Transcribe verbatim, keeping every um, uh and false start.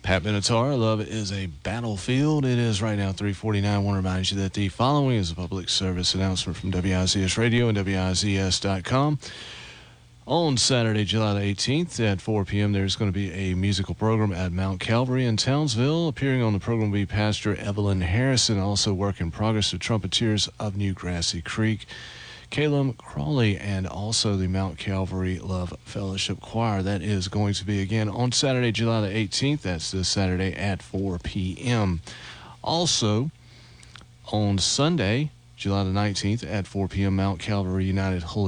Pat Benatar, Love is a Battlefield. It is right now three forty-nine. I want to remind you that the following is a public service announcement from W I Z S Radio and W I Z S dot com. On Saturday, July the eighteenth at four p.m., there's going to be a musical program at Mount Calvary in Townsville. Appearing on the program will be Pastor Evelyn Harrison, also work in progress, the Trumpeters of New Grassy Creek, Caleb Crawley, and also the Mount Calvary Love Fellowship Choir. That is going to be again on Saturday, July the eighteenth. That's this Saturday at four p.m. Also, on Sunday, July the nineteenth at four p.m., Mount Calvary United Holy